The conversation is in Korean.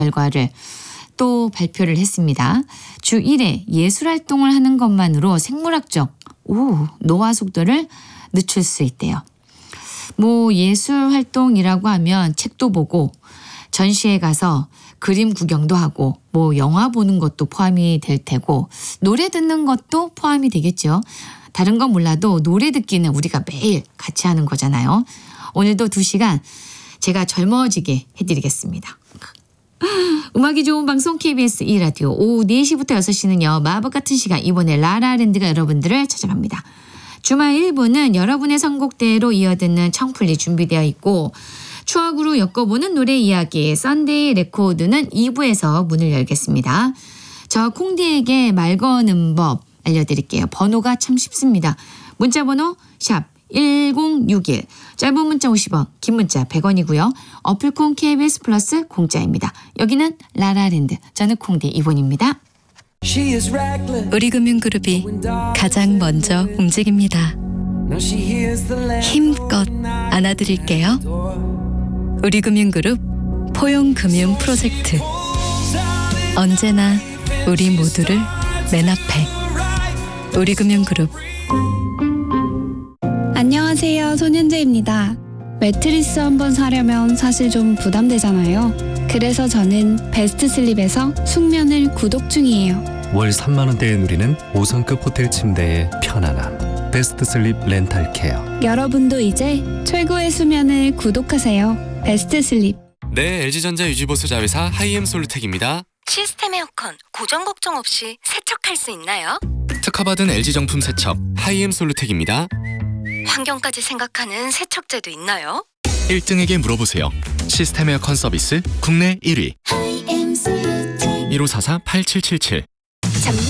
결과를 또 발표를 했습니다. 주 1회 예술활동을 하는 것만으로 생물학적 노화 속도를 늦출 수 있대요. 예술활동이라고 하면 책도 보고 전시회 가서 그림 구경도 하고 영화 보는 것도 포함이 될 테고 노래 듣는 것도 포함이 되겠죠. 다른 건 몰라도 노래 듣기는 우리가 매일 같이 하는 거잖아요. 오늘도 2시간 제가 젊어지게 해드리겠습니다. 음악이 좋은 방송 KBS 2라디오 오후 4시부터 6시는요. 마법 같은 시간 이번에 라라랜드가 여러분들을 찾아갑니다. 주말 1부는 여러분의 선곡대로 이어듣는 청플리 준비되어 있고 추억으로 엮어보는 노래 이야기 썬데이 레코드는 2부에서 문을 열겠습니다. 저 콩디에게 말 거는 법 알려드릴게요. 번호가 참 쉽습니다. 문자번호 샵 1061 짧은 문자 50원 긴 문자 100원이고요. 어플콩 KBS 플러스 공짜입니다. 여기는 라라랜드 저는 콩디 이본입니다. 우리금융그룹이 가장 먼저 움직입니다. 힘껏 안아드릴게요. 우리금융그룹 포용금융 프로젝트 언제나 우리 모두를 맨 앞에 우리금융그룹. 안녕하세요. 손현재입니다. 매트리스 한번 사려면 사실 좀 부담되잖아요. 그래서 저는 베스트슬립에서 숙면을 구독 중이에요. 월 3만 원대에 누리는 5성급 호텔 침대의 편안함. 베스트슬립 렌탈케어. 여러분도 이제 최고의 수면을 구독하세요. 베스트슬립. 네, LG전자 유지보수 자회사 하이엠솔루텍입니다. 시스템 에어컨 고정 걱정 없이 세척할 수 있나요? 특허받은 LG정품 세척 하이엠솔루텍입니다. 환경까지 생각하는 세척제도 있나요? 1등에게 물어보세요. 시스템 에어컨 서비스 국내 1위 1544-8777. 잠만